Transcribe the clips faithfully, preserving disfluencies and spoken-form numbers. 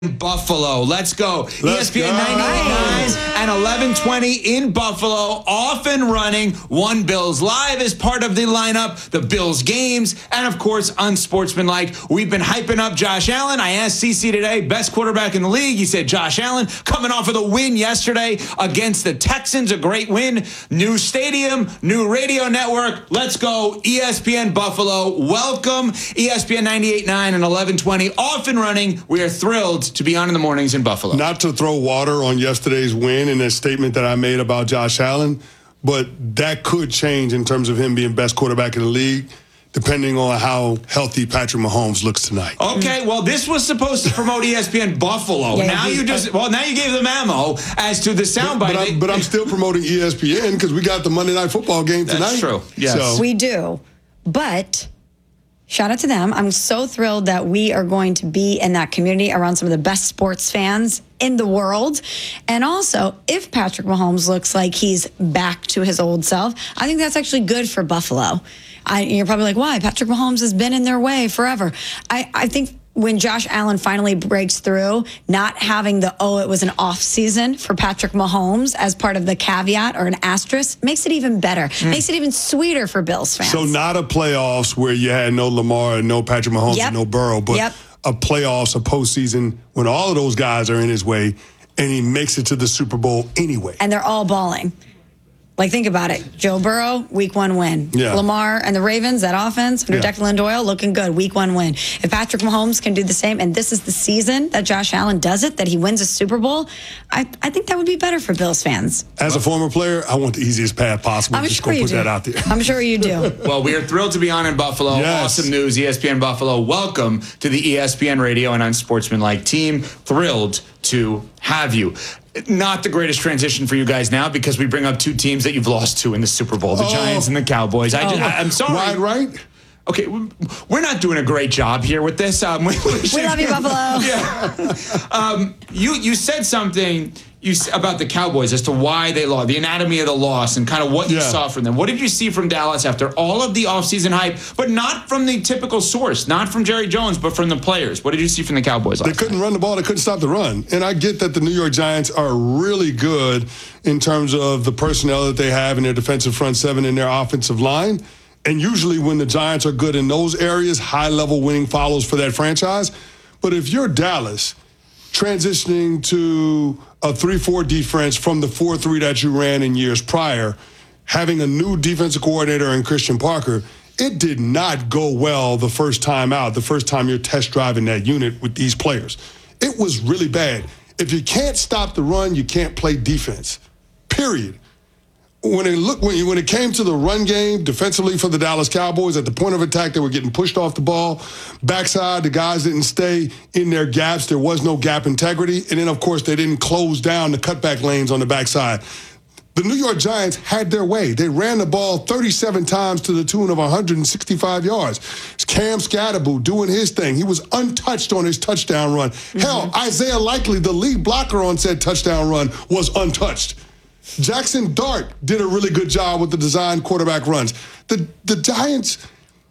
Buffalo. Let's go. Let's E S P N ninety-eight point nine and eleven twenty in Buffalo, off and running. One Bills Live is part of the lineup, the Bills games, and of course, unsportsmanlike. We've been hyping up Josh Allen. I asked C C today, best quarterback in the league. He said Josh Allen, coming off of the win yesterday against the Texans, a great win. New stadium, new radio network. Let's go. E S P N Buffalo. Welcome. E S P N ninety-eight point nine and eleven twenty, off and running. We are thrilled to be on in the mornings in Buffalo. Not to throw water on yesterday's win and that statement that I made about Josh Allen, but that could change in terms of him being best quarterback in the league, depending on how healthy Patrick Mahomes looks tonight. Okay, well, this was supposed to promote E S P N Buffalo. Yeah, now you- you just, well, now you gave the memo as to the soundbite. But, I'm, but I'm still promoting E S P N because we got the Monday Night Football game tonight. That's true, yes. So, We do. But shout out to them. I'm so thrilled that we are going to be in that community around some of the best sports fans in the world. And also, if Patrick Mahomes looks like he's back to his old self, I think that's actually good for Buffalo. I, you're probably like, why? Patrick Mahomes has been in their way forever. I, I think when Josh Allen finally breaks through, not having the, oh, it was an off season for Patrick Mahomes as part of the caveat or an asterisk, makes it even better. Mm. Makes it even sweeter for Bills fans. so not a playoffs where you had no Lamar and no Patrick Mahomes Yep. and no Burrow, but Yep. a playoffs, a postseason when all of those guys are in his way and he makes it to the Super Bowl anyway. And they're all balling. Like, think about it. Joe Burrow, week one win. Yeah. Lamar and the Ravens, that offense, under Yeah. Declan Doyle, looking good, week one win. If Patrick Mahomes can do the same, and this is the season that Josh Allen does it, that he wins a Super Bowl, I, I think that would be better for Bills fans. As a former player, I want the easiest path possible. I'm Just sure go you put do. that out there. I'm sure you do. Well, we are thrilled to be on in Buffalo. Yes. Awesome news, E S P N Buffalo. Welcome to the E S P N Radio and Unsportsmanlike team. Thrilled to have you. Not the greatest transition for you guys now because we bring up two teams that you've lost to in the Super Bowl, the Oh. Giants and the Cowboys. I just, I, I'm sorry. Wide right? Okay, we're not doing a great job here with this. Um, we, we, We love you, Buffalo. Yeah. Um, you you said something you s- about the Cowboys as to why they lost, the anatomy of the loss, and kind of what you Yeah. saw from them. What did you see from Dallas after all of the offseason hype, but not from the typical source, not from Jerry Jones, but from the players? What did you see from the Cowboys They last couldn't night? run the ball. They couldn't stop the run. And I get that the New York Giants are really good in terms of the personnel that they have in their defensive front seven and their offensive line. And usually when the Giants are good in those areas, high-level winning follows for that franchise. But if you're Dallas, transitioning to a three four defense from the four three that you ran in years prior, having a new defensive coordinator in Christian Parker, it did not go well the first time out, the first time you're test driving that unit with these players. It was really bad. If you can't stop the run, you can't play defense, period. When it look when, you, when it came to the run game defensively for the Dallas Cowboys, at the point of attack, they were getting pushed off the ball. Backside, the guys didn't stay in their gaps. There was no gap integrity. And then, of course, they didn't close down the cutback lanes on the backside. The New York Giants had their way. They ran the ball thirty-seven times to the tune of one hundred sixty-five yards. It's Cam Scatterbo doing his thing. He was untouched on his touchdown run. Mm-hmm. Hell, Isaiah Likely, the lead blocker on said touchdown run, was untouched. Jackson Dart did a really good job with the design quarterback runs. The the Giants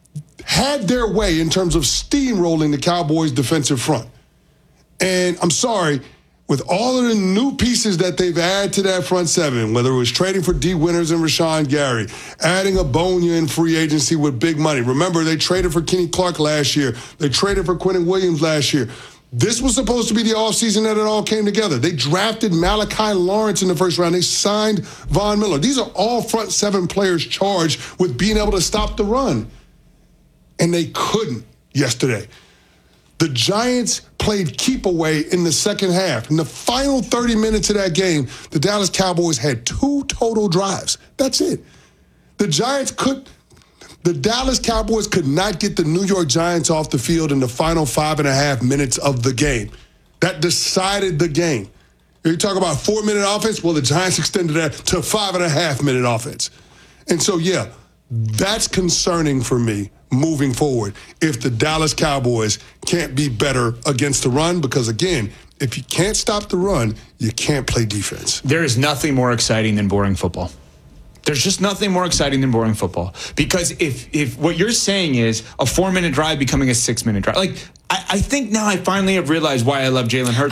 had their way in terms of steamrolling the Cowboys' defensive front. And I'm sorry, with all of the new pieces that they've added to that front seven, whether it was trading for D. Winters and Rashawn Gary, adding a Bonya in free agency with big money. Remember, they traded for Kenny Clark last year. They traded for Quentin Williams last year. This was supposed to be the offseason that it all came together. They drafted Malachi Lawrence in the first round. They signed Von Miller. These are all front seven players charged with being able to stop the run. And they couldn't yesterday. The Giants played keep away in the second half. In the final thirty minutes of that game, the Dallas Cowboys had two total drives. That's it. The Giants could... The Dallas Cowboys could not get the New York Giants off the field in the final five and a half minutes of the game. That decided the game. You talk about four-minute offense, well, the Giants extended that to five and a half minute offense. And so, yeah, that's concerning for me moving forward if the Dallas Cowboys can't be better against the run, because, again, if you can't stop the run, you can't play defense. There is nothing more exciting than boring football. There's just nothing more exciting than boring football. Because if if what you're saying is a four-minute drive becoming a six-minute drive, like I, I think now I finally have realized why I love Jalen Hurts.